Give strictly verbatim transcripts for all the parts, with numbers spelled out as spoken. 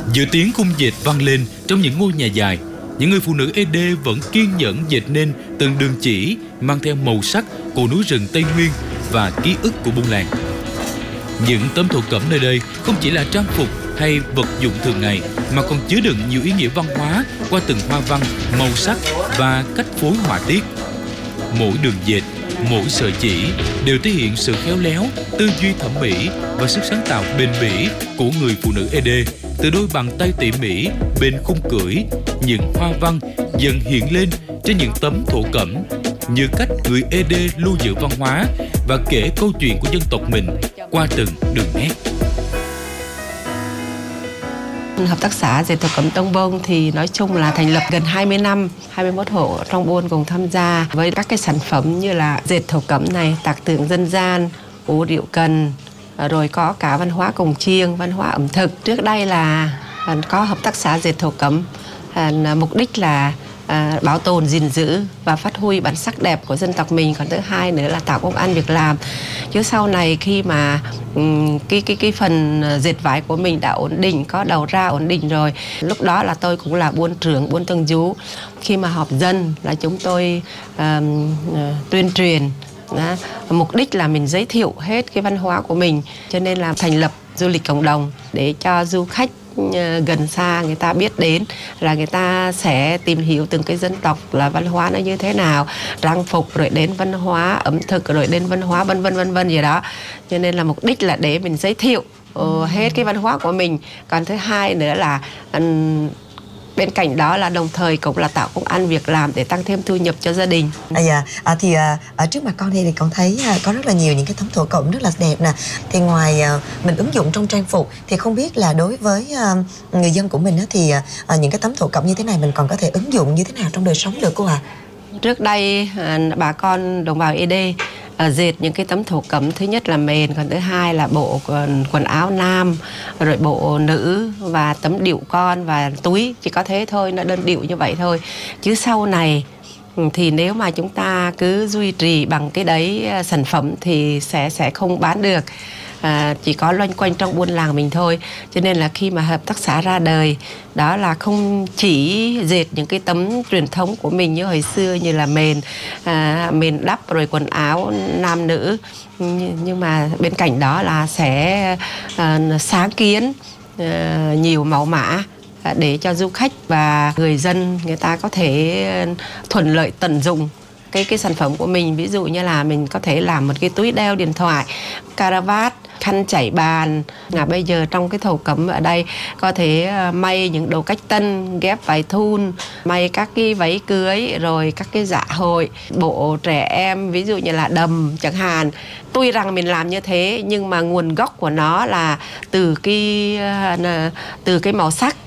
Giữa tiếng cung dệt vang lên trong những ngôi nhà dài, những người phụ nữ Ê Đê vẫn kiên nhẫn dệt nên từng đường chỉ mang theo màu sắc của núi rừng Tây Nguyên và ký ức của buôn làng. Những tấm thổ cẩm nơi đây không chỉ là trang phục hay vật dụng thường ngày mà còn chứa đựng nhiều ý nghĩa văn hóa qua từng hoa văn, màu sắc và cách phối họa tiết. Mỗi đường dệt, mỗi sợi chỉ đều thể hiện sự khéo léo, tư duy thẩm mỹ và sức sáng tạo bền bỉ của người phụ nữ Ê Đê. Từ đôi bàn tay tỉ mỉ bên khung cưỡi, những hoa văn dần hiện lên trên những tấm thổ cẩm như cách người Ê Đê lưu giữ văn hóa và kể câu chuyện của dân tộc mình qua từng đường nét. Hợp tác xã dệt thổ cẩm Tông Bông thì nói chung là thành lập gần hai mươi năm, hai mươi mốt hộ trong buôn cùng tham gia với các cái sản phẩm như là dệt thổ cẩm này, tạc tượng dân gian, ủ rượu cần, rồi có cả văn hóa cồng chiêng, văn hóa ẩm thực. Trước đây là có hợp tác xã dệt thổ cẩm, mục đích là À, bảo tồn, gìn giữ và phát huy bản sắc đẹp của dân tộc mình. Còn thứ hai nữa là tạo công ăn việc làm. Chứ sau này khi mà um, cái cái cái phần dệt vải của mình đã ổn định, có đầu ra ổn định rồi, lúc đó là tôi cũng là buôn trưởng, buôn tân dú. Khi mà họp dân là chúng tôi uh, uh, tuyên truyền. Đó. Mục đích là mình giới thiệu hết cái văn hóa của mình, cho nên là thành lập du lịch cộng đồng để cho du khách gần xa người ta biết đến, là người ta sẽ tìm hiểu từng cái dân tộc là văn hóa nó như thế nào, trang phục rồi đến văn hóa ẩm thực rồi đến văn hóa vân vân vân vân gì đó. Cho nên là mục đích là để mình giới thiệu uh, hết cái văn hóa của mình. Còn thứ hai nữa là um, bên cạnh đó là đồng thời cũng là tạo công ăn việc làm để tăng thêm thu nhập cho gia đình. À, dạ. à, thì à, ở trước mặt con đây thì con thấy à, có rất là nhiều những cái tấm thổ cẩm rất là đẹp nè. Thì ngoài à, mình ứng dụng trong trang phục thì không biết là đối với à, người dân của mình á, thì à, những cái tấm thổ cẩm như thế này mình còn có thể ứng dụng như thế nào trong đời sống được cô ạ? À? Trước đây à, bà con đồng bào Ê Đê À, dệt những cái tấm thổ cẩm, thứ nhất là mền, còn thứ hai là bộ quần, quần áo nam, rồi bộ nữ và tấm điệu con và túi, chỉ có thế thôi, nó đơn điệu như vậy thôi. Chứ sau này thì nếu mà chúng ta cứ duy trì bằng cái đấy sản phẩm thì sẽ sẽ không bán được. À, chỉ có loanh quanh trong buôn làng mình thôi. Cho nên là khi mà hợp tác xã ra đời, đó là không chỉ dệt những cái tấm truyền thống của mình như hồi xưa, như là mền à, mền đắp rồi quần áo nam nữ, nhưng mà bên cạnh đó là sẽ à, sáng kiến à, nhiều mẫu mã để cho du khách và người dân người ta có thể thuận lợi tận dụng cái cái sản phẩm của mình. Ví dụ như là mình có thể làm một cái túi đeo điện thoại, caravat, khăn chải bàn. À, bây giờ trong cái thổ cẩm ở đây có thể may những đồ cách tân, ghép vải thun, may các cái váy cưới, rồi các cái dạ hội, bộ trẻ em, ví dụ như là đầm chẳng hạn. Tuy rằng mình làm như thế nhưng mà nguồn gốc của nó là từ cái từ cái màu sắc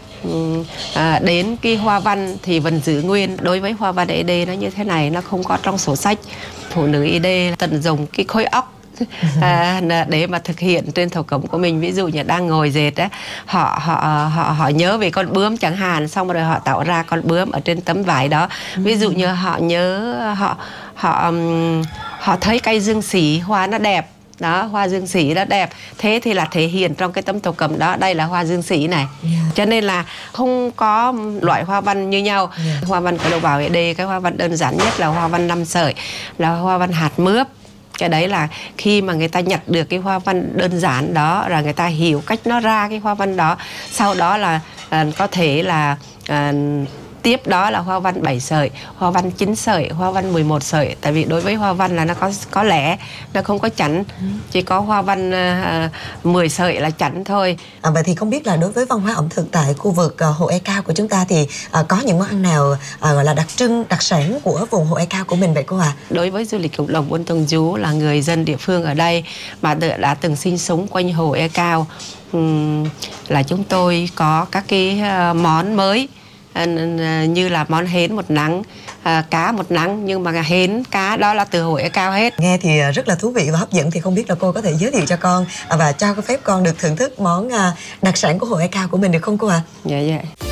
À, đến cái hoa văn thì vẫn giữ nguyên. Đối với hoa văn Ê Đê nó như thế này, nó không có trong sổ sách. Phụ nữ Ê Đê tận dụng cái khối óc à, để mà thực hiện trên thổ cẩm của mình. Ví dụ như đang ngồi dệt á, họ họ họ họ nhớ về con bướm chẳng hạn, xong rồi họ tạo ra con bướm ở trên tấm vải đó. Ví dụ như họ nhớ họ họ họ thấy cây dương sỉ hoa nó đẹp đó, hoa dương sỉ đó đẹp, thế thì là thể hiện trong cái tấm thổ cẩm đó, đây là hoa dương sỉ này. Yeah. Cho nên là không có loại hoa văn như nhau. Yeah. Hoa văn của đồng bào Ê Đê, cái hoa văn đơn giản nhất là hoa văn năm sợi, là hoa văn hạt mướp. Cái đấy là khi mà người ta nhặt được cái hoa văn đơn giản đó, là người ta hiểu cách nó ra cái hoa văn đó. Sau đó là à, có thể là à, tiếp đó là hoa văn bảy sợi, hoa văn chín sợi, hoa văn mười một sợi. Tại vì đối với hoa văn là nó có có lẻ, nó không có chẵn. Chỉ có hoa văn uh, mười sợi là chẵn thôi. À, vậy thì không biết là đối với văn hóa ẩm thực tại khu vực uh, Hồ Ê Cao của chúng ta thì uh, có những món ăn nào uh, gọi là đặc trưng, đặc sản của vùng Hồ Ê Cao của mình vậy cô ạ? À? Đối với du lịch cộng đồng Buôn Tuồng Dú là người dân địa phương ở đây mà đã từng sinh sống quanh Hồ Ê Cao, um, là chúng tôi có các cái uh, món mới. À, như là món hến một nắng, à, cá một nắng, nhưng mà hến cá đó là từ Hồ Ê Cao hết. Nghe thì rất là thú vị và hấp dẫn, thì không biết là cô có thể giới thiệu cho con và cho phép con được thưởng thức món đặc sản của Hồ Ê Cao của mình được không cô ạ? À? Dạ dạ.